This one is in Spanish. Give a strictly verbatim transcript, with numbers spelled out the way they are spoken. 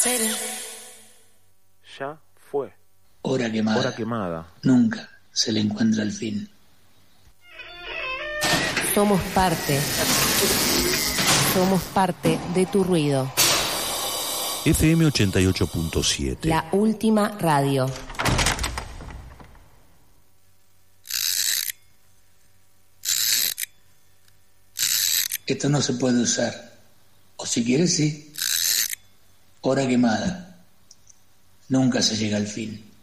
Ya fue. Hora quemada. Hora quemada. Nunca se le encuentra el fin. Somos parte. Somos parte de tu ruido. F M ochenta y ocho punto siete. La última radio. Esto no se puede usar. O si quieres, sí. Hora quemada. Nunca se llega al fin.